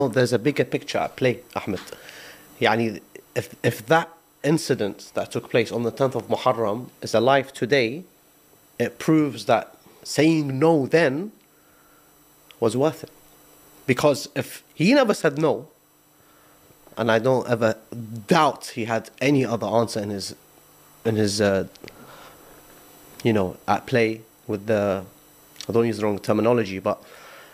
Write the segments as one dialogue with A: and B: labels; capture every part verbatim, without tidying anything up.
A: There's a bigger picture at play, Ahmed. Yani, if, if that incident that took place on the tenth of Muharram is alive today, it proves that saying no then was worth it. Because if he never said no, and I don't ever doubt he had any other answer in his, in his, uh, you know, at play with the, I don't use the wrong terminology, but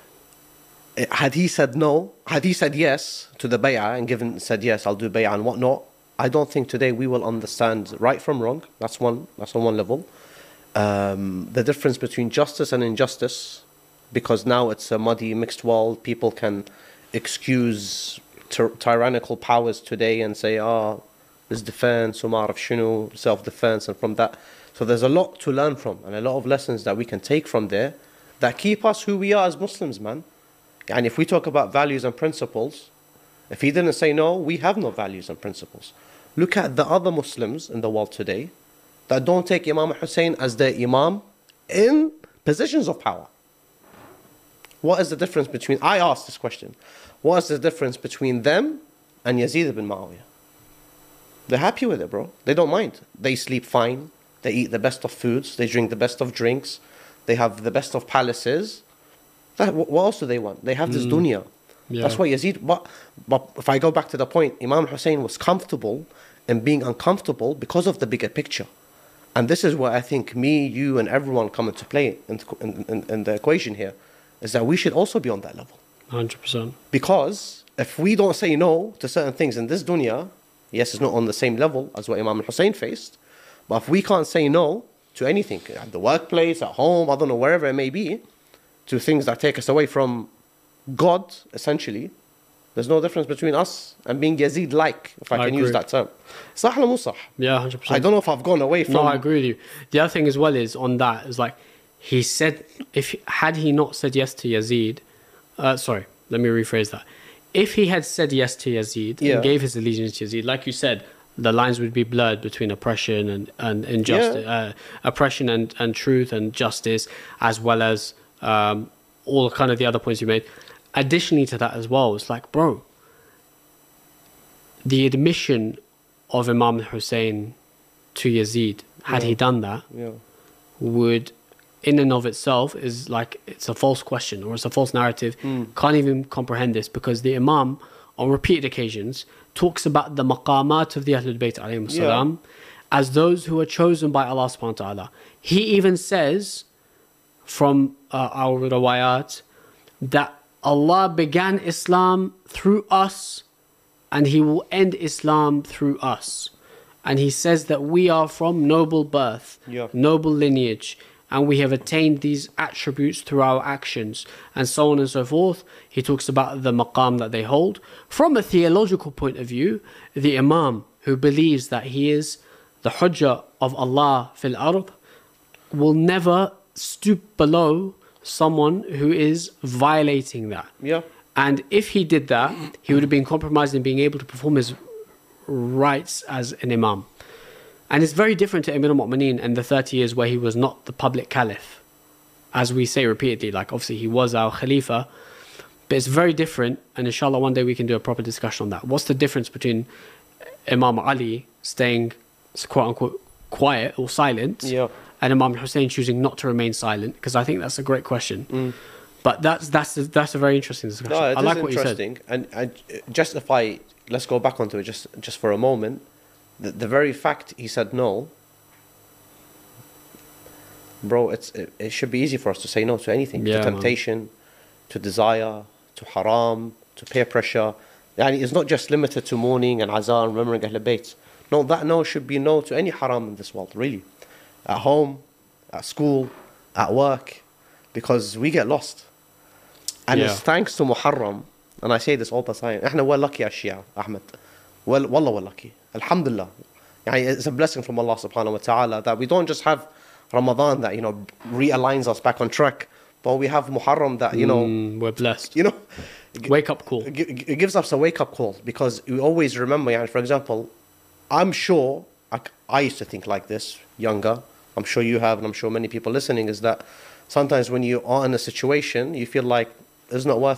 A: had he said no, had he said yes to the bay'ah and given said yes, I'll do bay'ah and whatnot, I don't think today we will understand right from wrong. That's one. That's on one level. Um, the difference between justice and injustice, because now it's a muddy, mixed world. People can excuse ty tyrannical powers today and say, "Ah, oh, this defense, umar of shunu, self-defense," and from that. So there's a lot to learn from, and a lot of lessons that we can take from there that keep us who we are as Muslims, man. And if we talk about values and principles, if he didn't say no, we have no values and principles. Look at the other Muslims in the world today that don't take Imam Hussein as their Imam in positions of power. What is the difference between, I asked this question, what is the difference between them and Yazid ibn Muawiyah? They're happy with it, bro. They don't mind. They sleep fine. They eat the best of foods. They drink the best of drinks. They have the best of palaces. That, what else do they want? They have this mm. dunya. Yeah. That's what Yazid, but, but if I go back to the point, Imam Hussein was comfortable in being uncomfortable because of the bigger picture. And this is where I think me, you, and everyone come into play in, in, in, in the equation here, is that we should also be on that level.
B: one hundred percent.
A: Because if we don't say no to certain things in this dunya, yes, it's not on the same level as what Imam Hussein faced, but if we can't say no to anything, at the workplace, at home, I don't know, wherever it may be, to things that take us away from God, essentially, there's no difference between us and being Yazid-like, if I, I can agree. use that term. Sah la musah.
B: Yeah, one hundred percent.
A: I don't know if I've gone away from...
B: No, I agree with you. The other thing as well is, on that, is like, he said, if had he not said yes to Yazid, uh, sorry, let me rephrase that. If he had said yes to Yazid yeah. and gave his allegiance to Yazid, like you said, the lines would be blurred between oppression and, and injustice, yeah. uh, oppression and, and truth and justice, as well as um, all kind of the other points you made. Additionally to that as well, it's like, bro, the admission of Imam Hussein to Yazid, had yeah. he done that,
A: yeah.
B: would, in and of itself, is like, it's a false question or it's a false narrative.
A: Mm.
B: Can't even comprehend this, because the Imam, on repeated occasions, talks about the maqamat of the Ahlul Bayt alayhim salam yeah. as those who are chosen by Allah subhanahu wa ta'ala. He even says, from uh, our riwayat, that Allah began Islam through us and He will end Islam through us. And He says that we are from noble birth,
A: yeah.
B: noble lineage, and we have attained these attributes through our actions, and so on and so forth. He talks about the maqam that they hold. From a theological point of view, the Imam who believes that he is the Hujjah of Allah fil ard will never stoop below someone who is violating that.
A: Yeah.
B: And if he did that, he would have been compromised in being able to perform his rights as an Imam. And it's very different to Amir al-Mu'mineen and the thirty years where he was not the public caliph. As we say repeatedly, like obviously he was our Khalifa, but it's very different, and inshallah one day we can do a proper discussion on that. What's the difference between Imam Ali staying quote unquote quiet or silent,
A: yeah.
B: and Imam Hussein choosing not to remain silent? Because I think that's a great question.
A: Mm.
B: But that's that's a, that's a very interesting discussion.
A: No, it
B: I
A: is
B: like what you said.
A: interesting. And, and just if I, let's go back onto it just, just for a moment. The, the very fact he said no, bro, it's it, it should be easy for us to say no to anything.
B: Yeah,
A: to temptation, man. To desire, to haram, to peer pressure. And it's not just limited to mourning and azar and remembering Ahlul Bayt. No, that no should be no to any haram in this world, really. At home, at school, at work, because we get lost. And
B: yeah.
A: it's thanks to Muharram, and I say this all the time, احنا we're lucky as Shia, Ahmed. Well, wallah, we're lucky. Alhamdulillah. It's a blessing from Allah subhanahu wa ta'ala that we don't just have Ramadan that, you know, realigns us back on track, but we have Muharram that, you know...
B: Mm, we're blessed.
A: You know...
B: Wake up call.
A: It gives us a wake up call, because we always remember, yani, for example, I'm sure, I, I used to think like this, younger, I'm sure you have, and I'm sure many people listening, is that sometimes when you are in a situation, you feel like it's not worth